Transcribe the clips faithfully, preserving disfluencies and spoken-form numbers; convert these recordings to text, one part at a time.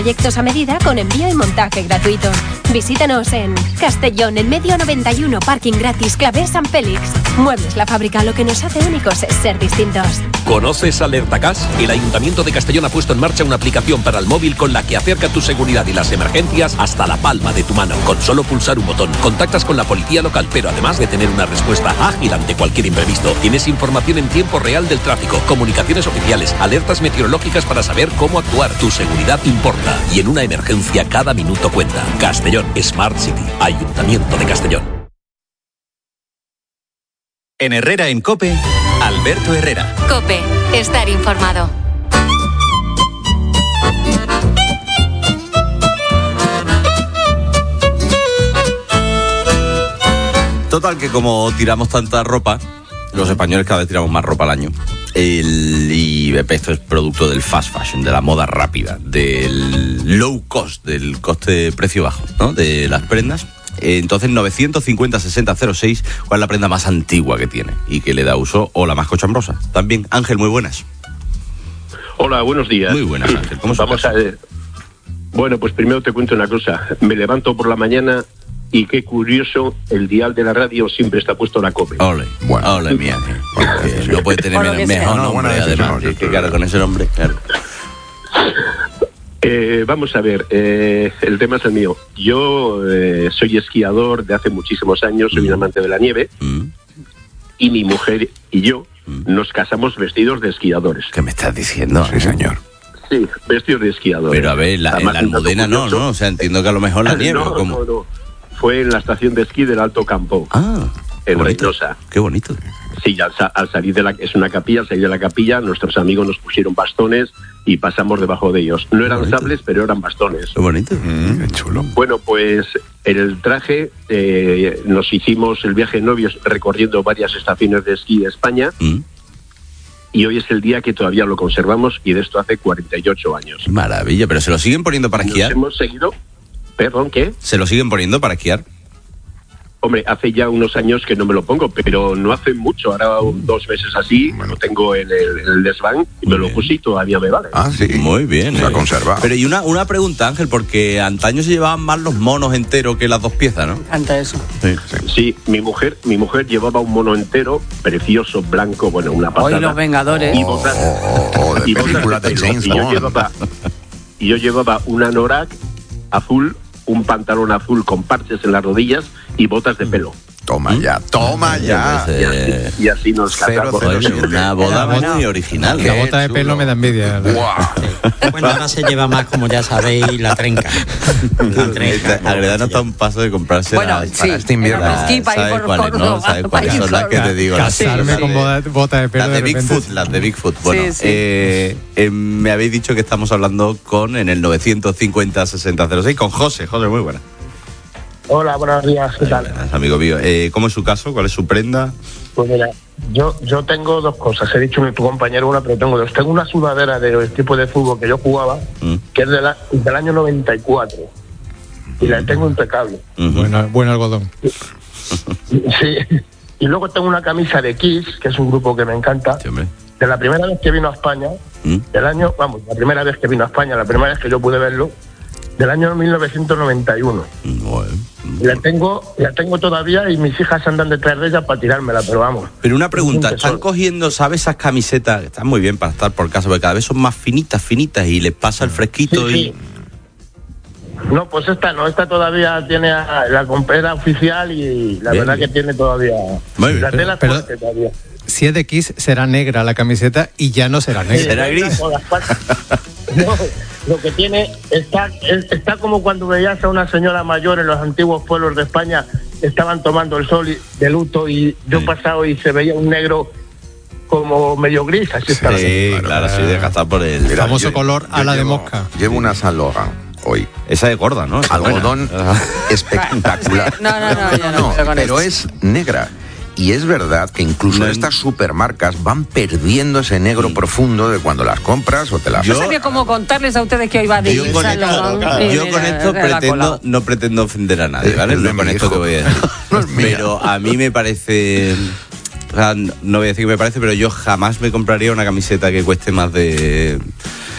Proyectos a medida con envío y montaje gratuito. Visítanos en Castellón, en Medio noventa y uno, parking gratis, Clavé San Félix. Muebles La Fábrica, lo que nos hace únicos es ser distintos. ¿Conoces Alertacas? El Ayuntamiento de Castellón ha puesto en marcha una aplicación para el móvil con la que acerca tu seguridad y las emergencias hasta la palma de tu mano. Con solo pulsar un botón, contactas con la policía local, pero además de tener una respuesta ágil ante cualquier imprevisto, tienes información en tiempo real del tráfico, comunicaciones oficiales, alertas meteorológicas para saber cómo actuar. Tu seguridad importa y en una emergencia cada minuto cuenta. Castellón, Smart City, Ayuntamiento de Castellón. En Herrera en COPE, Alberto Herrera. COPE, estar informado. Total, que como tiramos tanta ropa, los españoles cada vez tiramos más ropa al año. El, y esto es producto del fast fashion, de la moda rápida, del low cost, del coste precio bajo, ¿no? De las prendas. Entonces, novecientos cincuenta sesenta cero seis, ¿cuál es la prenda más antigua que tiene y que le da uso, o la más cochambrosa? También, Ángel, muy buenas. Hola, buenos días. Muy buenas, Ángel. ¿Cómo estás? Vamos a ver. Bueno, pues primero te cuento una cosa. Me levanto por la mañana y qué curioso, el dial de la radio siempre está puesto la COPE. Ole, bueno, ole, mi Ángel. Que no puede tener menos, mejor no, nombre, bueno, además. Es que claro, con ese nombre, claro. Eh, vamos a ver, eh, el tema es el mío. Yo eh, soy esquiador de hace muchísimos años, soy mm. un amante de la nieve, mm. y mi mujer y yo mm. nos casamos vestidos de esquiadores. ¿Qué me estás diciendo? Sí, señor. Sí, vestidos de esquiadores. Pero a ver, la, en la Almudena no, ¿no? O sea, entiendo que a lo mejor la nieve. No, ¿cómo? no, no. Fue en la estación de esquí del Alto Campo. Ah, en Reynosa. Qué bonito. Sí, al, al salir de la... Es una capilla, al salir de la capilla, nuestros amigos nos pusieron bastones y pasamos debajo de ellos. No eran sables, pero eran bastones. Qué bonito. Mm, qué chulo. Bueno, pues en el traje eh, nos hicimos el viaje de novios recorriendo varias estaciones de esquí de España. Mm. Y hoy es el día que todavía lo conservamos, y de esto hace cuarenta y ocho años. Maravilla, pero ¿se lo siguen poniendo para esquiar? Nos hemos seguido... Perdón, ¿qué? ¿Se lo siguen poniendo para esquiar? Hombre, hace ya unos años que no me lo pongo, pero no hace mucho, ahora dos meses así, bueno, lo tengo en el, en el desván y me lo puse y todavía me vale. Ah, sí. Muy bien. Se ha eh. conservado. Pero y una, una pregunta, Ángel, porque antaño se llevaban más los monos enteros que las dos piezas, ¿no? Anta eso. Sí, sí. sí, mi mujer mi mujer llevaba un mono entero, precioso, blanco, bueno, una pasada. Hoy los Vengadores. Y botas, oh, oh, de y película de, de James Bond. Y yo llevaba, y yo llevaba una anorak azul, un pantalón azul con parches en las rodillas y botas de pelo. Toma ya, toma ya. Y así, y así nos casamos. Una boda bueno, muy original. La bota de chulo. Pelo me da envidia. Wow. Sí. Bueno, ahora se lleva más, como ya sabéis, la trenca. La trenca. Agreda no está un paso de comprarse bueno, la, sí, para este invierno. ¿Sabes cuáles cuál no? ¿Sabes cuáles son las que te digo? Casarme con bota, bota de pelo. Las de, de Bigfoot, las de Bigfoot. Bueno, sí, sí. Eh, eh, me habéis dicho que estamos hablando con, en el novecientos cincuenta sesenta cero seis, con José. José, muy buena. Hola, buenos días, ¿qué tal? Buenas, amigo mío. Eh, ¿Cómo es su caso? ¿Cuál es su prenda? Pues mira, yo yo tengo dos cosas. He dicho a tu compañero una, pero tengo dos. Tengo una sudadera del tipo de fútbol que yo jugaba, mm. que es de la, del año noventa y cuatro. Y la tengo impecable. Uh-huh. Bueno, buen algodón. Sí. Y luego tengo una camisa de Kiss, que es un grupo que me encanta. Sí, hombre. De la primera vez que vino a España, ¿Mm? del año, vamos, la primera vez que vino a España, la primera vez que yo pude verlo, del año mil novecientos noventa y uno. Bueno, y la tengo, la tengo todavía y mis hijas andan detrás de ella para tirármela, pero vamos. Pero una pregunta, ¿están cogiendo, sabes, esas camisetas? Están muy bien para estar por casa, porque cada vez son más finitas, finitas y les pasa el fresquito sí, y... Sí. No, pues esta no, esta todavía tiene la compera oficial y la bien, verdad bien. que tiene todavía... Muy bien. La tela pero, fuerte todavía. Si es de Kiss, será negra la camiseta y ya no será negra. Sí, será gris. No, lo que tiene está está como cuando veías a una señora mayor en los antiguos pueblos de España, estaban tomando el sol de luto y yo sí. pasado y se veía un negro como medio gris, así estaba. Sí, claro, claro, sí, de gastar por el Mira, famoso yo, color a la llevo, de mosca. Llevo una Saint Laurent hoy. Esa es gorda, ¿no? Esa algodón espectacular. No, no, no, no, no, no pero es negra. Y es verdad que incluso no, estas supermarcas van perdiendo ese negro sí. profundo de cuando las compras o te las... Yo no sabía cómo contarles a ustedes que hoy va de Yo con esto, claro. yo con esto pretendo, no pretendo ofender a nadie, ¿vale? No con esto que voy a decir. No es pero a mí me parece... O sea, no voy a decir que me parece, pero yo jamás me compraría una camiseta que cueste más de...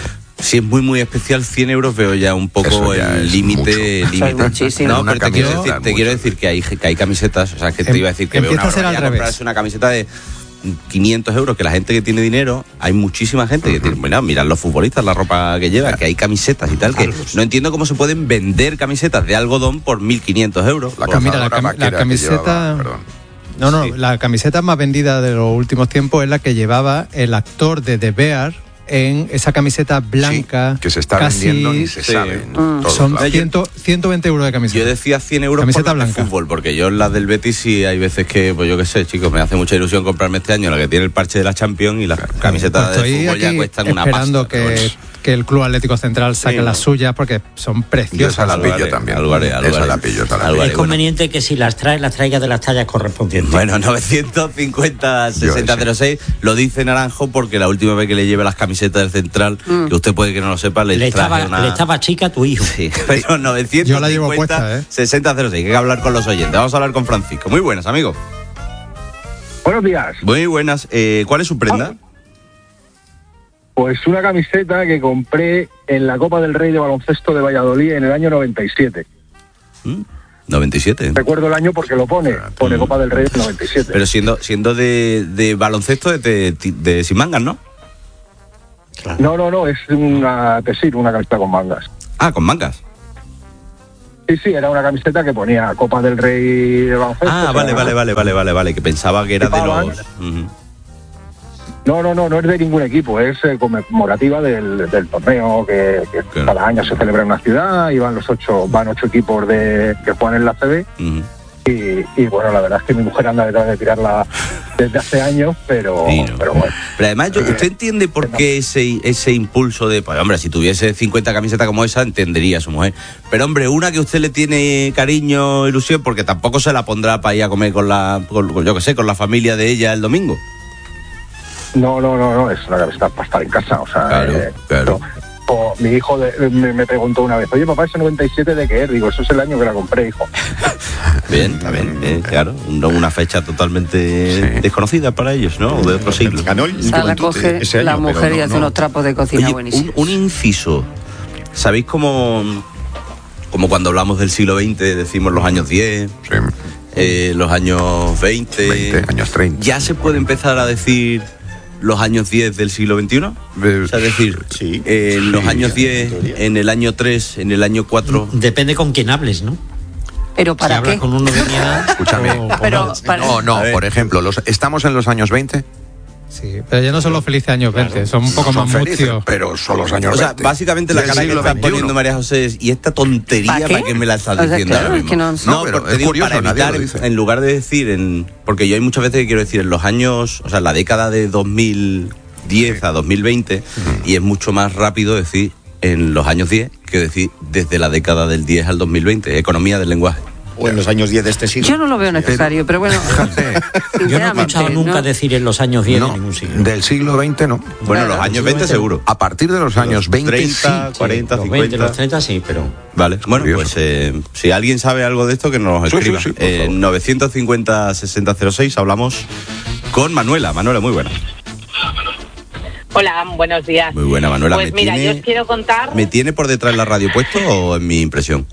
Si es muy muy especial, cien euros veo ya un poco ya el límite. límite. No, pero te quiero decir, te quiero decir que hay que hay camisetas, o sea, que te iba a decir que veo una barbaridad comprarse una camiseta de quinientos euros, que la gente que tiene dinero, hay muchísima gente uh-huh. que tiene, bueno, mirad los futbolistas, la ropa que llevan, que hay camisetas y tal, que no entiendo cómo se pueden vender camisetas de algodón por mil quinientos euros. La, pues mira, la, cam- la camiseta... Llevaba, no, no, sí. La camiseta más vendida de los últimos tiempos es la que llevaba el actor de The Bear, en esa camiseta blanca, sí, que se está casi, vendiendo ni se sí. sabe. Mm. Son ciento veinte euros de camiseta. Yo decía cien euros camiseta por blanca. El fútbol, porque yo en las del Betis sí hay veces que, pues yo qué sé, chicos, me hace mucha ilusión comprarme este año la que tiene el parche de la Champions y las claro. camisetas pues de fútbol ya cuestan una pasta. Esperando que, que el Club Atlético Central saque sí, las ¿no? suyas porque son preciosas. Yo esa la pillo también. Alvaré, Alvaré. Esa la pillo también. Es conveniente que si las traes, las traigas de las tallas correspondientes. Bueno, novecientos cincuenta sesenta cero seis lo dice Naranjo porque la última vez que le lleve las camisetas del Central, mm. que usted puede que no lo sepa, le, le, traje estaba, una... le estaba chica a tu hijo. Sí, pero novecientos cincuenta Yo la llevo puesta, ¿eh? sesenta cero seis, que hay que hablar con los oyentes. Vamos a hablar con Francisco. Muy buenas, amigo. Buenos días. Muy buenas. Eh, ¿Cuál es su prenda? Ah, pues una camiseta que compré en la Copa del Rey de baloncesto de Valladolid en el año noventa y siete. ¿Mm? noventa y siete. Recuerdo el año porque lo pone, pone mm. Copa del Rey del noventa y siete. Pero siendo siendo de, de baloncesto de, de, de, de sin mangas, ¿no? Claro. No, no, no, es una tesir, una camiseta con mangas. Ah, con mangas. Sí, sí, era una camiseta que ponía Copa del Rey de baloncesto. Ah, vale, vale, vale, vale, vale, vale, que pensaba que era de los... Uh-huh. No, no, no, no es de ningún equipo, es eh, conmemorativa del, del torneo que, que claro. cada año se celebra en una ciudad y van los ocho, van ocho equipos de que juegan en la C B. Uh-huh. Y, y bueno, la verdad es que mi mujer anda detrás de tirarla desde hace años, pero, sí, no. pero bueno. Pero además, yo, ¿usted entiende por qué ese, ese impulso de, pues hombre, si tuviese cincuenta camisetas como esa, entendería a su mujer? Pero hombre, una que usted le tiene cariño, ilusión, porque tampoco se la pondrá para ir a comer con la, con, yo qué sé, con la familia de ella el domingo. No, no, no, no, es una camiseta para estar en casa, o sea... Claro, eh, claro. No. O mi hijo de, me, me preguntó una vez, oye papá, ¿ese noventa y siete de qué es? Digo, eso es el año que la compré, hijo. Bien, está bien, eh, claro, una fecha totalmente sí. desconocida para ellos, ¿no? O de otro siglo. Ganó el, o sea, la coge año, la mujer no, y hace no. unos trapos de cocina Oye, buenísimos. Un, un inciso, ¿sabéis cómo, como cuando hablamos del siglo veinte decimos los años diez, sí. eh, los años veinte, veinte, años treinta? ¿Ya se puede empezar a decir los años diez del siglo veintiuno? O sea, es decir, sí, eh, en los sí, años diez, en el año tres, en el año cuatro... Depende con quién hables, ¿no? ¿Pero para si qué? Con uno de mi edad, escúchame. O, pero, o para... No, no, por ejemplo, los, ¿estamos en los años veinte? Sí, pero ya no son los felices años veinte, claro. son un poco no más mucios. Pero son los años veinte. O sea, veinte. básicamente la cara que está poniendo María José es, ¿y esta tontería para qué? qué me la estás o sea, diciendo claro, ahora mismo? Es que no, no, no pero es digo, curioso, para evitar, en, en lugar de decir, en porque yo hay muchas veces que quiero decir en los años, o sea, la década de dos mil diez sí. a dos mil veinte, uh-huh. y es mucho más rápido decir en los años diez que decir desde la década del diez al dos mil veinte, economía del lenguaje. O en los años diez de este siglo. Yo no lo veo necesario, pero, pero bueno. Yo no he escuchado nunca ¿no? decir en los años diez no, de ningún siglo. Del siglo veinte no. Bueno, claro, los años veinte seguro. A partir de los años veinte, treinta, sí. cuarenta, los cincuenta. veinte, los treinta sí, pero... Vale, bueno, pues eh, si alguien sabe algo de esto, que nos sí, escriba. Sí, sí, eh, novecientos cincuenta sesenta cero seis hablamos con Manuela. Manuela, muy buena. Hola, buenos días. Muy buena, Manuela. Pues ¿Me mira, tiene, yo os quiero contar... ¿Me tiene por detrás la radio puesto o en mi impresión?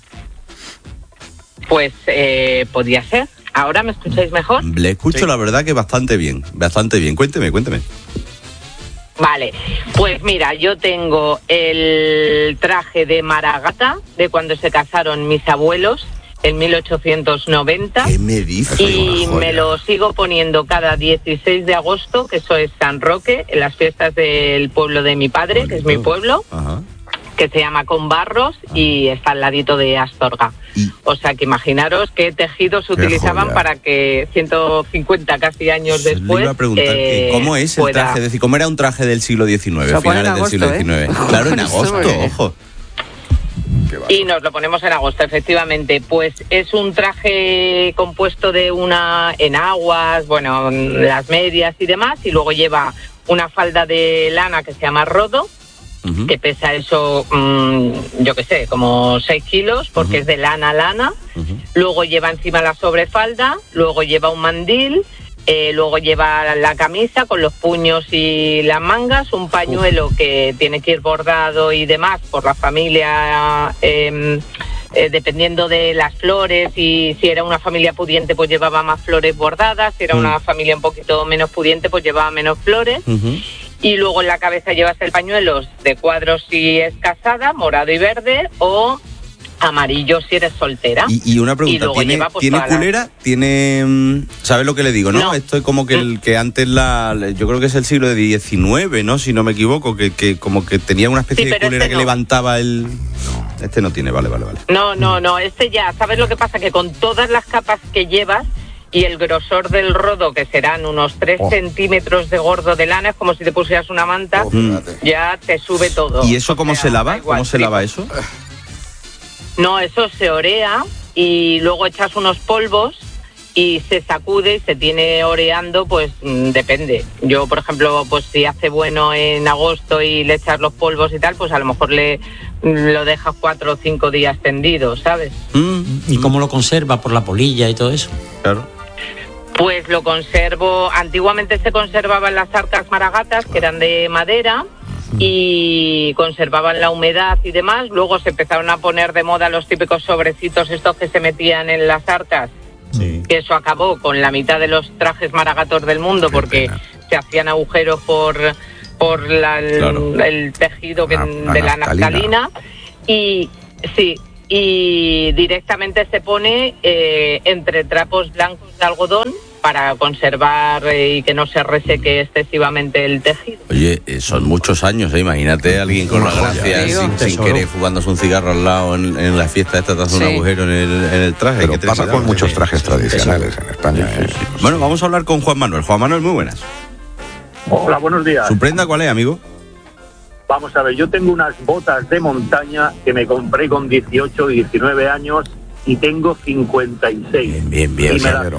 Pues eh, podría ser. ¿Ahora me escucháis mejor? Le escucho, sí. La verdad que bastante bien, bastante bien. Cuénteme, cuénteme. Vale, pues mira, yo tengo el traje de Maragata de cuando se casaron mis abuelos en mil ochocientos noventa. ¿Qué me dices? Y me lo sigo poniendo cada dieciséis de agosto, que eso es San Roque, en las fiestas del pueblo de mi padre, bonito. Que es mi pueblo. Ajá. Que se llama Conbarros ah. y está al ladito de Astorga. ¿Y? O sea que imaginaros qué tejidos se utilizaban joya. Para que ciento cincuenta casi años se después... Le iba a preguntar eh, cómo es el pueda... traje, es decir, cómo era un traje del siglo diecinueve, a finales agosto, del siglo diecinueve. ¿Eh? Claro, en agosto, ojo. Y nos lo ponemos en agosto, efectivamente. Pues es un traje compuesto de una enaguas, bueno, las medias y demás, y luego lleva una falda de lana que se llama rodo, Uh-huh. que pesa eso, mmm, yo qué sé, como seis kilos, porque uh-huh. es de lana a lana. Uh-huh. Luego lleva encima la sobrefalda, luego lleva un mandil, Eh, luego lleva la camisa con los puños y las mangas, un pañuelo que tiene que ir bordado y demás por la familia, eh, eh, dependiendo de las flores, y si era una familia pudiente pues llevaba más flores bordadas, si era mm. una familia un poquito menos pudiente pues llevaba menos flores. Uh-huh. Y luego en la cabeza llevas el pañuelo de cuadros si es casada, morado y verde, o amarillo si eres soltera. Y, y una pregunta, y ¿tiene, lleva, pues, ¿tiene culera? La... ¿Tiene... ¿Sabes lo que le digo, no? no. Esto es como que el que antes la... Yo creo que es el siglo diecinueve, ¿no? Si no me equivoco, que, que como que tenía una especie sí, de culera este que no. levantaba el... No, este no tiene, vale, vale, vale. No, no, no, este ya, ¿sabes lo que pasa? Que con todas las capas que llevas y el grosor del rodo, que serán unos tres oh. centímetros de gordo de lana, es como si te pusieras una manta, oh, ya te sube todo. ¿Y eso cómo o sea, se lava? Igual, ¿Cómo se lava eso? No, eso se orea y luego echas unos polvos y se sacude y se tiene oreando, pues mmm, depende. Yo, por ejemplo, pues si hace bueno en agosto y le echas los polvos y tal, pues a lo mejor le lo dejas cuatro o cinco días tendido, ¿sabes? Mm, ¿Y cómo lo conserva? ¿Por la polilla y todo eso? Claro. Pues lo conservo, antiguamente se conservaban las arcas maragatas, que eran de madera, y conservaban la humedad y demás. Luego se empezaron a poner de moda los típicos sobrecitos estos que se metían en las arcas, sí. que eso acabó con la mitad de los trajes maragatos del mundo. Qué porque pena. Se hacían agujeros por por la, el, claro. el tejido que, la, la de la naftalina. naftalina y sí y directamente se pone eh, entre trapos blancos de algodón para conservar eh, y que no se reseque excesivamente el tejido. Oye, eh, son muchos años, ¿eh? Imagínate a alguien con la gracia sin, sin querer fumándose un cigarro al lado en, en la fiesta esta, te hace sí. un agujero en el, en el traje. Pero pasa con muchos trajes tradicionales en España. Sí, sí, sí. Bueno, vamos a hablar con Juan Manuel. Juan Manuel, muy buenas. Hola, buenos días. ¿Su prenda cuál es, amigo? Vamos a ver, yo tengo unas botas de montaña que me compré con dieciocho, diecinueve años y tengo cincuenta y seis. Bien, bien, bien. Y me las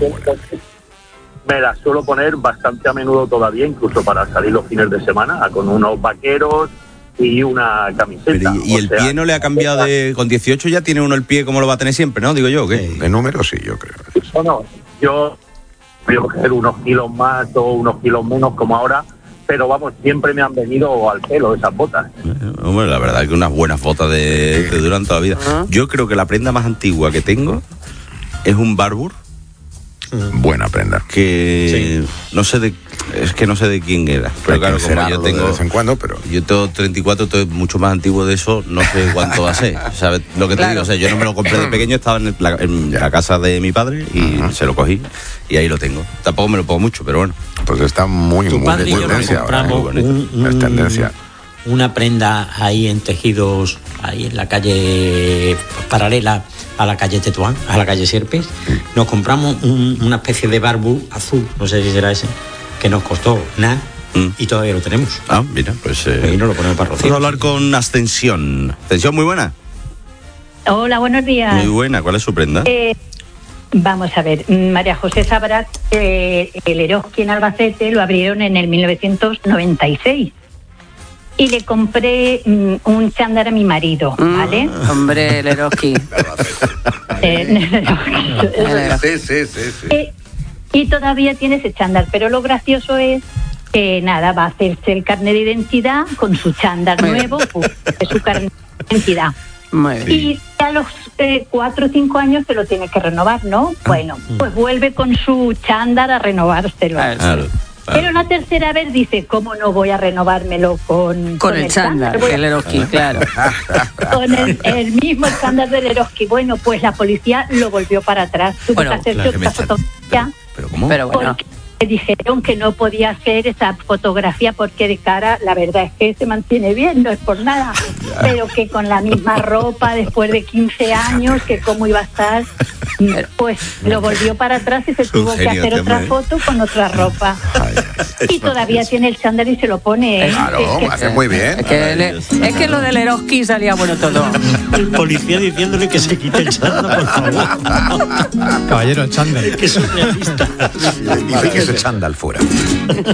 Me las suelo poner bastante a menudo todavía, incluso para salir los fines de semana, con unos vaqueros y una camiseta. Pero ¿Y, y el sea, pie no le ha cambiado de...? Con dieciocho ya tiene uno el pie como lo va a tener siempre, ¿no? Digo yo, ¿qué? De número sí, yo creo. Bueno, yo voy a coger unos kilos más o unos kilos menos como ahora, pero vamos, siempre me han venido al pelo esas botas. Bueno, la verdad es que unas buenas botas de, de duran toda la vida. Uh-huh. Yo creo que la prenda más antigua que tengo es un Barbour. Buena prenda. Que sí. no sé de es que no sé de quién era, pero claro, como yo tengo de vez en cuando, pero yo tengo treinta y cuatro, entonces mucho más antiguo de eso, no sé cuánto va a ser. ¿Sabes lo que te claro. digo? O sea, yo no me lo compré de pequeño, estaba en, el, la, en la casa de mi padre y uh-huh. se lo cogí y ahí lo tengo. Tampoco me lo pongo mucho, pero bueno. Pues está muy tu muy padre de y yo tendencia. Nos compramos ahora, ¿eh? un, un, es tendencia. Una prenda ahí en tejidos, ahí en la calle paralela a la calle Tetuán, a la calle Sierpes. Nos compramos un, una especie de Barbour azul, no sé si será ese, que nos costó nada mm. y todavía lo tenemos. Ah, mira, pues... Eh, ahí no lo ponemos para rociar. Vamos a hablar con Ascensión. Ascensión, muy buena. Hola, buenos días. Muy buena, ¿cuál es su prenda? Eh, vamos a ver, María José sabrá que el Eroski en Albacete lo abrieron en el mil novecientos noventa y seis. Y le compré um, un chándal a mi marido, ¿vale? Mm, hombre, el Eroski. eh, sí, sí, sí, sí. Eh, y todavía tiene ese chándal, pero lo gracioso es que nada, va a hacerse el carnet de identidad con su chándal nuevo, pues, de su carnet de identidad. Muy bien. Y a los eh, cuatro o cinco años se lo tiene que renovar, ¿no? Bueno, pues vuelve con su chándal a renovárselo. Claro. Pero la tercera vez dice, ¿cómo no voy a renovármelo con, con, con el, el chándal? El Eroski, claro. Con el, el mismo chándal del Eroski. Bueno, pues la policía lo volvió para atrás. Tuvo bueno, que hacerse claro, otra fotografía. ¿Pero cómo? Pero bueno. Porque dijeron que no podía hacer esa fotografía porque de cara, la verdad es que se mantiene bien, no es por nada. Ya. Pero que con la misma ropa, después de quince años, que cómo iba a estar... Pues lo volvió para atrás y se tuvo que hacer otra foto con otra ropa. Ay, y todavía tiene el chándal y se lo pone. ¿eh? Claro, es que, hace muy bien. Es que, le, es que lo del Eroski salía bueno todo. El policía diciéndole que se quite el chándal, por favor. Caballero, el chándal. Que es surrealista. Dice que ese chándal fuera.